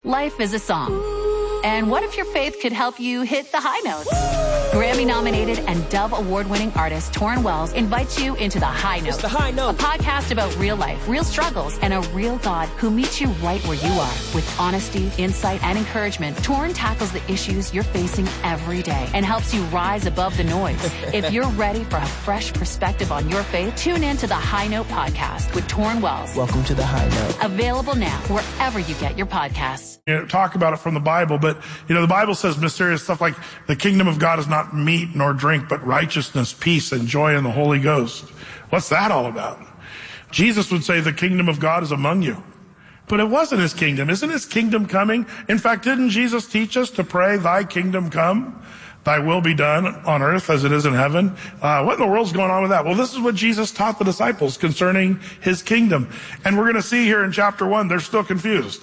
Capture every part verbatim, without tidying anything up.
Life is a song. And what if your faith could help you hit the high notes? Grammy-nominated and Dove Award-winning artist Torrin Wells invites you into The High Note. It's The High Note. A podcast about real life, real struggles, and a real God who meets you right where you are. With honesty, insight, and encouragement, Torrin tackles the issues you're facing every day and helps you rise above the noise. If you're ready for a fresh perspective on your faith, tune in to The High Note podcast with Torrin Wells. Welcome to The High Note. Available now wherever you get your podcasts. You know, talk about it from the Bible, but, you know, the Bible says mysterious stuff like the kingdom of God is not meat nor drink, but righteousness, peace, and joy in the Holy Ghost. What's that all about? Jesus would say the kingdom of God is among you. But it wasn't his kingdom. Isn't his kingdom coming? In fact, didn't Jesus teach us to pray, thy kingdom come, thy will be done on earth as it is in heaven? Uh, what in the world's going on with that? Well, this is what Jesus taught the disciples concerning his kingdom. And we're going to see here in chapter one, they're still confused.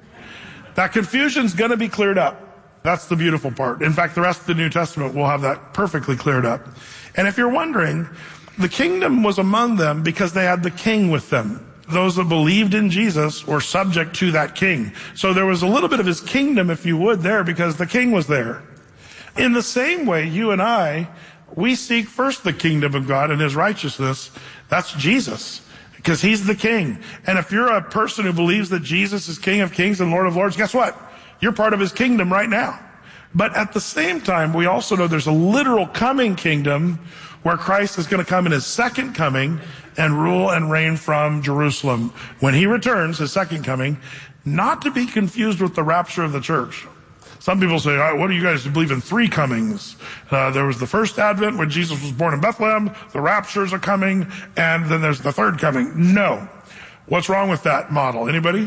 That confusion's going to be cleared up. That's the beautiful part. In fact, the rest of the New Testament will have that perfectly cleared up. And if you're wondering, the kingdom was among them because they had the king with them. Those that believed in Jesus were subject to that king. So there was a little bit of his kingdom, if you would, there because the king was there. In the same way, you and I, we seek first the kingdom of God and his righteousness. That's Jesus. Because he's the king. And if you're a person who believes that Jesus is King of Kings and Lord of Lords, guess what? You're part of his kingdom right now. But at the same time, we also know there's a literal coming kingdom where Christ is going to come in his second coming and rule and reign from Jerusalem. When he returns, his second coming, not to be confused with the rapture of the church. Some people say, all right, what do you guys believe in three comings? Uh, there was the first advent when Jesus was born in Bethlehem, the raptures are coming, and then there's the third coming. No. What's wrong with that model? Anybody?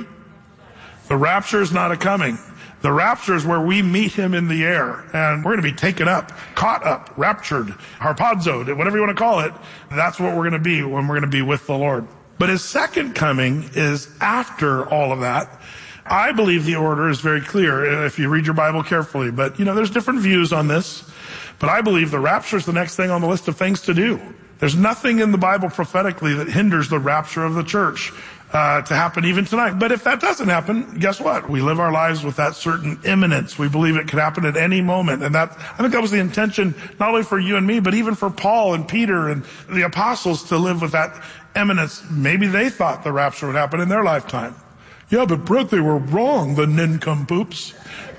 The rapture is not a coming. The rapture is where we meet him in the air, and we're going to be taken up, caught up, raptured, harpazoed, whatever you want to call it. That's what we're going to be when we're going to be with the Lord. But his second coming is after all of that. I believe the order is very clear if you read your Bible carefully. But, you know, there's different views on this. But I believe the rapture is the next thing on the list of things to do. There's nothing in the Bible prophetically that hinders the rapture of the church uh, to happen even tonight. But if that doesn't happen, guess what? We live our lives with that certain imminence. We believe it could happen at any moment. And that, I think that was the intention not only for you and me, but even for Paul and Peter and the apostles to live with that imminence. Maybe they thought the rapture would happen in their lifetime. Yeah, but Brett, they were wrong, the nincompoops.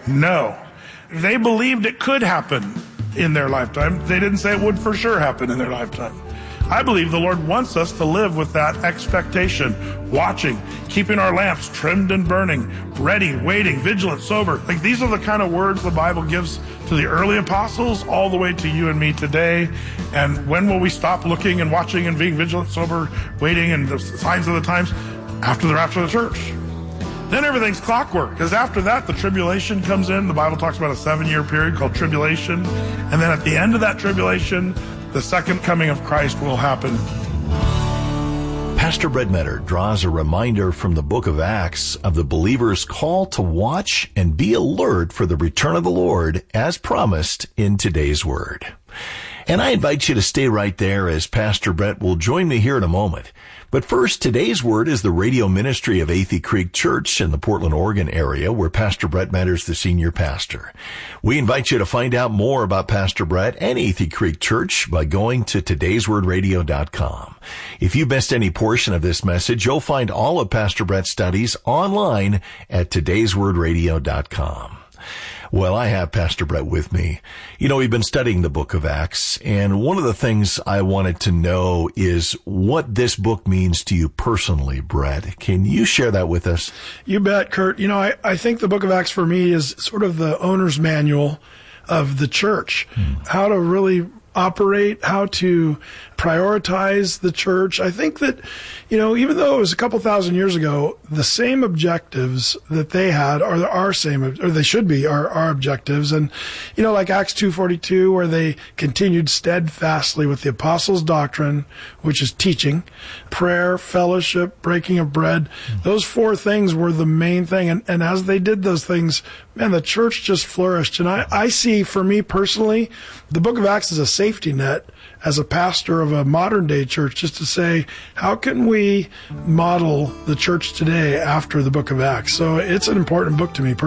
No. They believed it could happen in their lifetime. They didn't say it would for sure happen in their lifetime. I believe the Lord wants us to live with that expectation, watching, keeping our lamps trimmed and burning, ready, waiting, vigilant, sober. Like these are the kind of words the Bible gives to the early apostles all the way to you and me today. And when will we stop looking and watching and being vigilant, sober, waiting, and the signs of the times? After the rapture of the church. Then everything's clockwork, because after that, the tribulation comes in. The Bible talks about a seven-year period called tribulation. And then at the end of that tribulation, the second coming of Christ will happen. Pastor Brett Metter draws a reminder from the book of Acts of the believer's call to watch and be alert for the return of the Lord as promised in today's word. And I invite you to stay right there as Pastor Brett will join me here in a moment. But first, today's word is the radio ministry of Athey Creek Church in the Portland, Oregon area, where Pastor Brett Metter is the senior pastor. We invite you to find out more about Pastor Brett and Athey Creek Church by going to todays word radio dot com. If you missed any portion of this message, you'll find all of Pastor Brett's studies online at todays word radio dot com. Well, I have Pastor Brett with me. You know, we've been studying the book of Acts, and one of the things I wanted to know is what this book means to you personally, Brett. Can you share that with us? You bet, Kurt. You know, I, I think the book of Acts for me is sort of the owner's manual of the church, hmm. how to really operate, how to prioritize the church. I think that, you know, even though it was a couple thousand years ago, the same objectives that they had are our same, or they should be our, our objectives. And, you know, like Acts two forty-two, where they continued steadfastly with the apostles' doctrine, which is teaching, prayer, fellowship, breaking of bread. Mm-hmm. Those four things were the main thing. And, and as they did those things, man, the church just flourished. And I, I see, for me personally, the book of Acts is a safety net as a pastor of a modern day church, just to say, how can we model the church today after the book of Acts? So it's an important book to me personally.